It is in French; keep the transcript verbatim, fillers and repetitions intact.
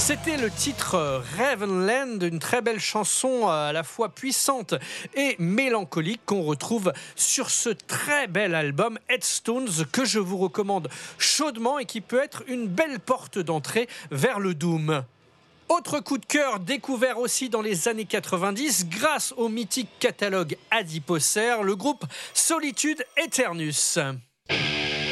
C'était le titre Ravenland, une très belle chanson à la fois puissante et mélancolique qu'on retrouve sur ce très bel album Headstones que je vous recommande chaudement et qui peut être une belle porte d'entrée vers le doom. Autre coup de cœur découvert aussi dans les années quatre-vingt-dix grâce au mythique catalogue Adiposer, le groupe Solitude Aeternus.